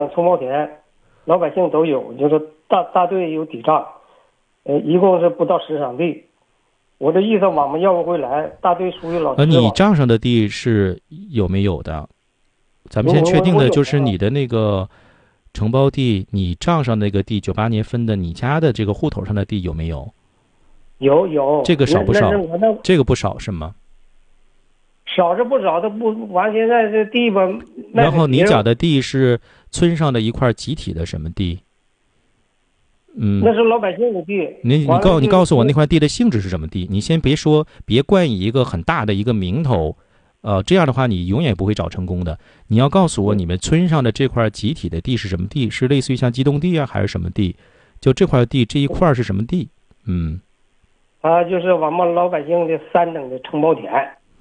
承包田，老百姓都有，就是大队有抵账，一共是不到10场地。我的意思，我们要不回来，大队属于老支你账上的地是有没有的？咱们先确定的就是你的那个承包地，你账上那个地，98年分的，你家的这个户头上的地有没有？ 有。 这个少不少？这个不少是吗？ 少是不少，它不完。现在这地吧， 然后你讲的地是村上的一块集体的什么地？ 那是老百姓的地。 你告诉我那块地的性质是什么地？你先别冠以一个很大的一个名头，这样的话你永远不会找成功的。你要告诉我你们村上的这块集体的地是什么地？是类似于像机动地啊，还是什么地？就这块地这一块是什么地？ 就是我们老百姓的3等的承包田。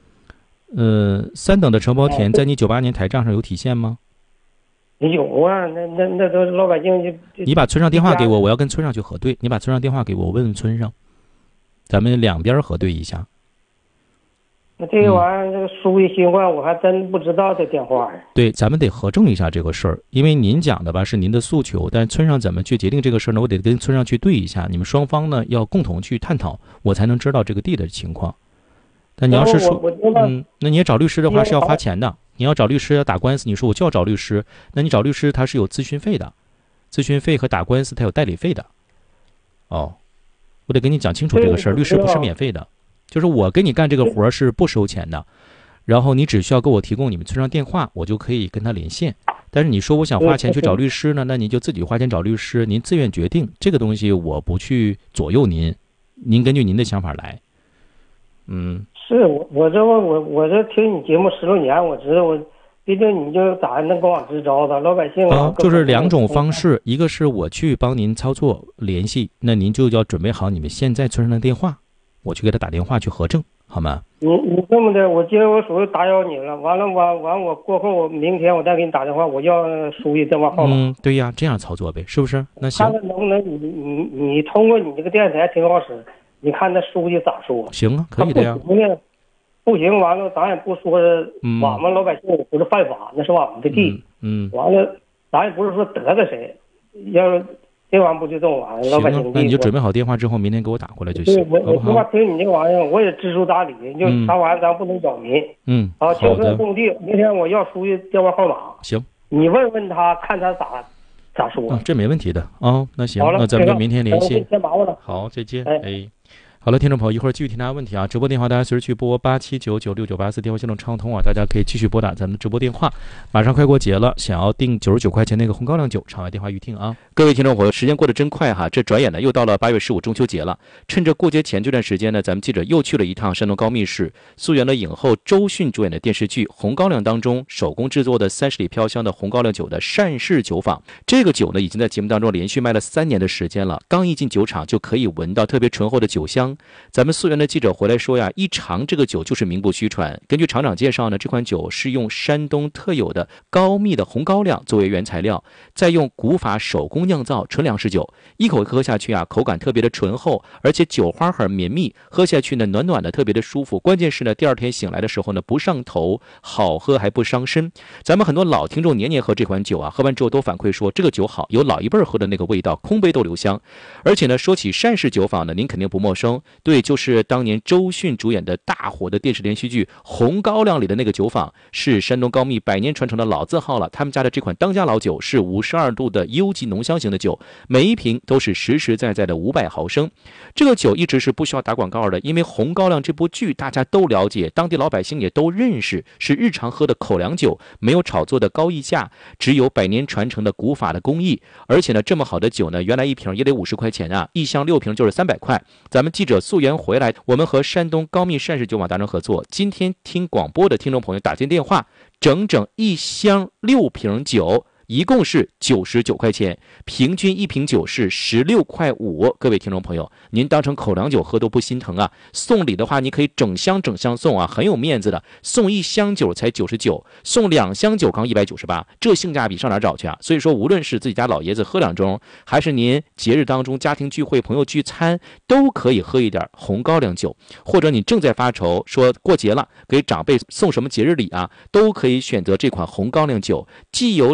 3等的承包田在你98年台账上有体现吗？ 有啊，那都是老百姓就。 你把村上电话给我，我要跟村上去核对。你把村上电话给我，我问问村上，咱们两边核对一下。 那这个玩意儿，这个书记新换，我还真不知道这电话呀。 对，咱们得核证一下这个事儿，因为您讲的吧是您的诉求，但村上怎么去决定这个事儿呢？我得跟村上去对一下，你们双方呢要共同去探讨，我才能知道这个地的情况。但你要是说，那你也找律师的话是要花钱的。你要找律师要打官司，你说我就要找律师，那你找律师他是有咨询费的，咨询费和打官司他有代理费的。我得跟你讲清楚这个事儿，律师不是免费的，就是我给你干这个活是不收钱的，然后你只需要给我提供你们村上电话，我就可以跟他连线。但是你说我想花钱去找律师呢，那您就自己花钱找律师，您自愿决定这个东西，我不去左右您，您根据您的想法来。 是我这听你节目16年，我知道毕竟你就咋能跟我支招的老百姓就是2种方式，一个是我去帮您操作联系，那您就要准备好你们现在村上的电话，我去给他打电话去核证，好吗？ 你这么的，我今天我属于打扰你了，完我过后我明天我再给你打电话，我要书记电话号码。 对呀，这样操作呗，是不是？那行， 看看能不能你通过你这个电台挺好使。你看那书记咋说？ 行啊，可以的呀。 不行，完了咱也不说是我们老百姓不是犯法，那是我们的地。完了，咱也不是说得罪谁，要是这玩意不就这么玩意儿？老百姓的地。 那你就准备好电话之后，明天给我打过来就行， 我好不好？ 听你这玩意儿，我也知书达理，就啥玩意儿咱不能扰民。好，就说种地，明天我要书记电话号码。 行， 你问问他，看他咋说。 这没问题的啊。那行，那咱们就明天联系。 先麻烦了。 好，再见。好了，听众朋友，一会儿继续听大家问题啊！直播电话大家随时去拨87996984，电话系统畅通啊，大家可以继续拨打咱们的直播电话。马上快过节了，想要订99块钱那个红高粱酒，场外电话预订啊！各位听众朋友，时间过得真快哈，这转眼呢又到了8月15中秋节了。趁着过节前这段时间呢，咱们记者又去了一趟山东高密市，溯源了影后周迅主演的电视剧《红高粱》当中手工制作的30里飘香的红高粱酒的单氏酒坊。这个酒呢，已经在节目当中连续卖了3年的时间了，刚一进酒厂就可以闻到特别醇厚的酒香。咱们溯源的记者回来说呀，一尝这个酒就是名不虚传。根据厂长介绍呢，这款酒是用山东特有的高密的红高粱作为原材料，再用古法手工酿造纯粮食酒。一口喝下去啊，口感特别的醇厚，而且酒花很绵密，喝下去呢暖暖的，特别的舒服。关键是呢，第2天醒来的时候呢不上头，好喝还不伤身。咱们很多老听众年年喝这款酒啊，喝完之后都反馈说这个酒好，有老一辈喝的那个味道，空杯都留香。而且呢，说起单氏酒坊呢，您肯定不陌生。对，就是当年周迅主演的大火的电视连续剧《红高粱》里的那个酒坊，是山东高密100年传承的老字号了。他们家的这款当家老酒是52度的优级浓香型的酒，每一瓶都是实实在在的500毫升。这个酒一直是不需要打广告的，因为《红高粱》这部剧大家都了解，当地老百姓也都认识，是日常喝的口粮酒，没有炒作的高溢价，只有100年传承的古法的工艺。而且呢，这么好的酒呢，原来一瓶也得50块钱啊，一箱6瓶就是300块。咱们记者溯源回来，我们和山东高密单氏酒坊达成合作，今天听广播的听众朋友打进电话，整整一箱6瓶酒，一共是99块钱，平均一瓶酒是16块5。各位听众朋友，您当成口粮酒喝都不心疼啊！送礼的话，你可以整箱送啊，很有面子的。送1箱酒才99，送2箱酒刚198，这性价比上哪找去啊？所以说，无论是自己家老爷子喝2盅，还是您节日当中家庭聚会、朋友聚餐，都可以喝一点红高粱酒。或者你正在发愁，说过节了，给长辈送什么节日礼啊？都可以选择这款红高粱酒，既有礼儿又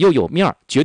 又有面儿，绝对